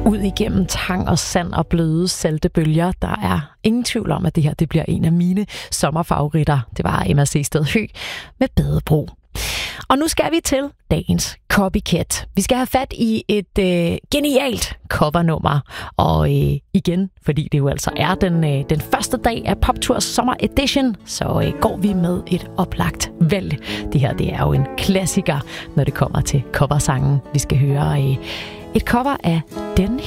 Ud igennem tang og sand og bløde salte bølger. Der er ingen tvivl om, at det her det bliver en af mine sommerfavoritter. Det var Emma Seested Høeg med Badebro. Og nu skal vi til dagens copycat. Vi skal have fat i et genialt covernummer. Og igen, fordi det jo altså er den første dag af PopTours Sommer Edition, så går vi med et oplagt valg. Det her det er jo en klassiker, når det kommer til coversangen. Vi skal høre et cover af Den